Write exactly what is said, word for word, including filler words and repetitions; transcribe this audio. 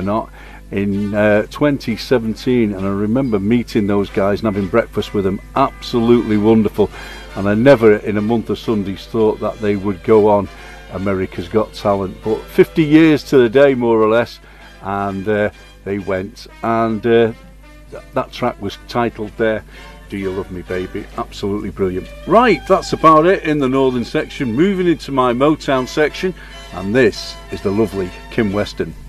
not, in uh, twenty seventeen, and I remember meeting those guys and having breakfast with them. Absolutely wonderful. And I never in a month of Sundays thought that they would go on America's Got Talent, but fifty years to the day more or less, and uh, they went, and uh, th that track was titled there, Do You Love Me Baby? Absolutely brilliant. Right, that's about it in the northern section. Moving into my Motown section, and this is the lovely Kim Weston.